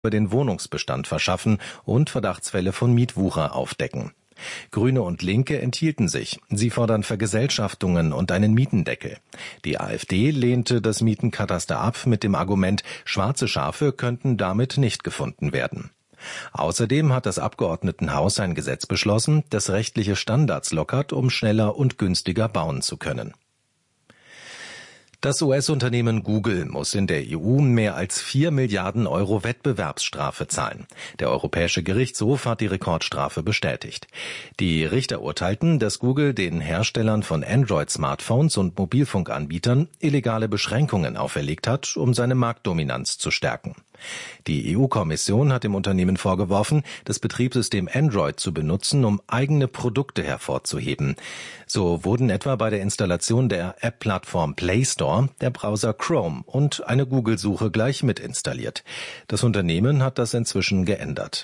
über den Wohnungsbestand verschaffen und Verdachtsfälle von Mietwucher aufdecken. Grüne und Linke enthielten sich. Sie fordern Vergesellschaftungen und einen Mietendeckel. Die AfD lehnte das Mietenkataster ab mit dem Argument, schwarze Schafe könnten damit nicht gefunden werden. Außerdem hat das Abgeordnetenhaus ein Gesetz beschlossen, das rechtliche Standards lockert, um schneller und günstiger bauen zu können. Das US-Unternehmen Google muss in der EU mehr als 4 Milliarden Euro Wettbewerbsstrafe zahlen. Der Europäische Gerichtshof hat die Rekordstrafe bestätigt. Die Richter urteilten, dass Google den Herstellern von Android-Smartphones und Mobilfunkanbietern illegale Beschränkungen auferlegt hat, um seine Marktdominanz zu stärken. Die EU-Kommission hat dem Unternehmen vorgeworfen, das Betriebssystem Android zu benutzen, um eigene Produkte hervorzuheben. So wurden etwa bei der Installation der App-Plattform Play Store der Browser Chrome und eine Google-Suche gleich mit installiert. Das Unternehmen hat das inzwischen geändert.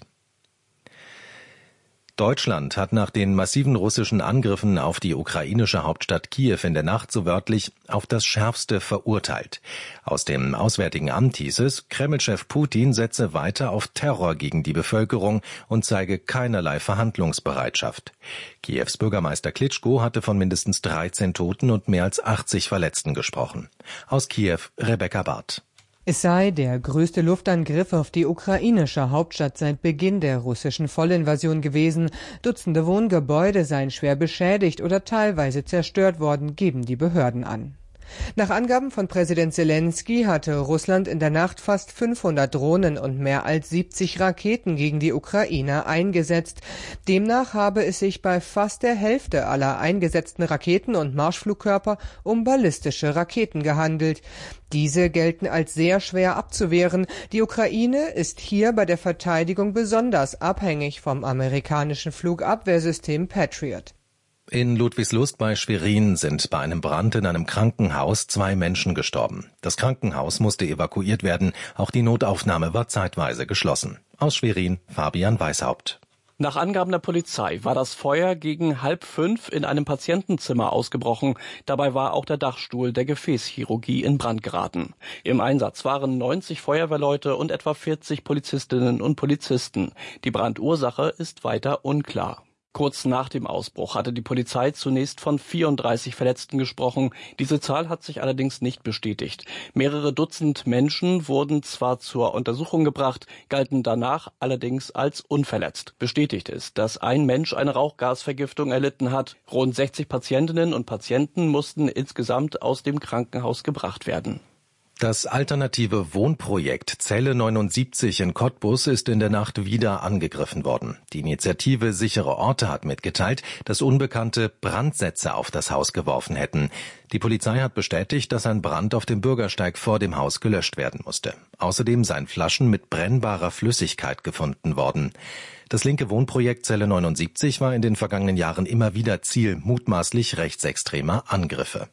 Deutschland hat nach den massiven russischen Angriffen auf die ukrainische Hauptstadt Kiew in der Nacht so wörtlich auf das Schärfste verurteilt. Aus dem Auswärtigen Amt hieß es, Kreml-Chef Putin setze weiter auf Terror gegen die Bevölkerung und zeige keinerlei Verhandlungsbereitschaft. Kiews Bürgermeister Klitschko hatte von mindestens 13 Toten und mehr als 80 Verletzten gesprochen. Aus Kiew Rebecca Barth. Es sei der größte Luftangriff auf die ukrainische Hauptstadt seit Beginn der russischen Vollinvasion gewesen. Dutzende Wohngebäude seien schwer beschädigt oder teilweise zerstört worden, geben die Behörden an. Nach Angaben von Präsident Zelensky hatte Russland in der Nacht fast 500 Drohnen und mehr als 70 Raketen gegen die Ukraine eingesetzt. Demnach habe es sich bei fast der Hälfte aller eingesetzten Raketen und Marschflugkörper um ballistische Raketen gehandelt. Diese gelten als sehr schwer abzuwehren. Die Ukraine ist hier bei der Verteidigung besonders abhängig vom amerikanischen Flugabwehrsystem Patriot. In Ludwigslust bei Schwerin sind bei einem Brand in einem Krankenhaus 2 Menschen gestorben. Das Krankenhaus musste evakuiert werden, auch die Notaufnahme war zeitweise geschlossen. Aus Schwerin Fabian Weishaupt. Nach Angaben der Polizei war das Feuer gegen 4:30 in einem Patientenzimmer ausgebrochen. Dabei war auch der Dachstuhl der Gefäßchirurgie in Brand geraten. Im Einsatz waren 90 Feuerwehrleute und etwa 40 Polizistinnen und Polizisten. Die Brandursache ist weiter unklar. Kurz nach dem Ausbruch hatte die Polizei zunächst von 34 Verletzten gesprochen. Diese Zahl hat sich allerdings nicht bestätigt. Mehrere Dutzend Menschen wurden zwar zur Untersuchung gebracht, galten danach allerdings als unverletzt. Bestätigt ist, dass ein Mensch eine Rauchgasvergiftung erlitten hat. Rund 60 Patientinnen und Patienten mussten insgesamt aus dem Krankenhaus gebracht werden. Das alternative Wohnprojekt Zelle 79 in Cottbus ist in der Nacht wieder angegriffen worden. Die Initiative Sichere Orte hat mitgeteilt, dass Unbekannte Brandsätze auf das Haus geworfen hätten. Die Polizei hat bestätigt, dass ein Brand auf dem Bürgersteig vor dem Haus gelöscht werden musste. Außerdem seien Flaschen mit brennbarer Flüssigkeit gefunden worden. Das linke Wohnprojekt Zelle 79 war in den vergangenen Jahren immer wieder Ziel mutmaßlich rechtsextremer Angriffe.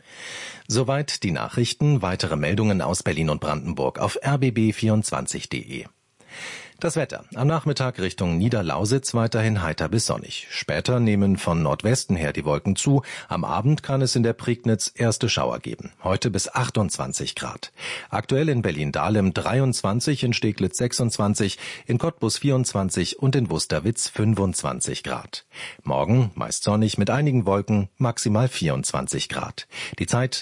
Soweit die Nachrichten. Weitere Meldungen aus Berlin und Brandenburg auf rbb24.de. Das Wetter. Am Nachmittag Richtung Niederlausitz weiterhin heiter bis sonnig. Später nehmen von Nordwesten her die Wolken zu. Am Abend kann es in der Prignitz erste Schauer geben. Heute bis 28 Grad. Aktuell in Berlin-Dahlem 23, in Steglitz 26, in Cottbus 24 und in Wusterwitz 25 Grad. Morgen meist sonnig mit einigen Wolken, maximal 24 Grad. Die Zeit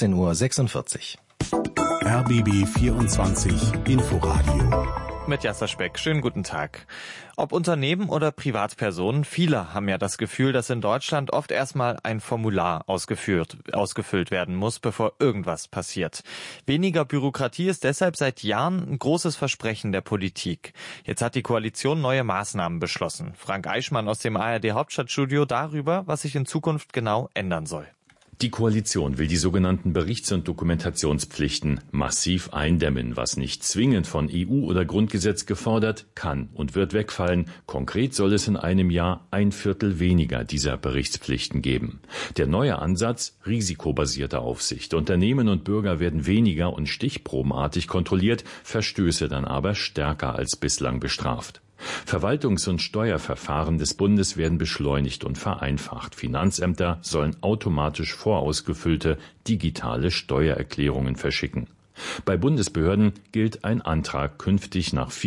13:46 Uhr. RBB 24 Inforadio. Mit Jasser Speck. Schönen guten Tag. Ob Unternehmen oder Privatpersonen, viele haben ja das Gefühl, dass in Deutschland oft erstmal ein Formular ausgefüllt werden muss, bevor irgendwas passiert. Weniger Bürokratie ist deshalb seit Jahren ein großes Versprechen der Politik. Jetzt hat die Koalition neue Maßnahmen beschlossen. Frank Eichmann aus dem ARD Hauptstadtstudio darüber, was sich in Zukunft genau ändern soll. Die Koalition will die sogenannten Berichts- und Dokumentationspflichten massiv eindämmen, was nicht zwingend von EU oder Grundgesetz gefordert, kann und wird wegfallen. Konkret soll es in einem Jahr 1/4 weniger dieser Berichtspflichten geben. Der neue Ansatz: risikobasierte Aufsicht. Unternehmen und Bürger werden weniger und stichprobenartig kontrolliert, Verstöße dann aber stärker als bislang bestraft. Verwaltungs- und Steuerverfahren des Bundes werden beschleunigt und vereinfacht. Finanzämter sollen automatisch vorausgefüllte digitale Steuererklärungen verschicken. Bei Bundesbehörden gilt ein Antrag künftig nach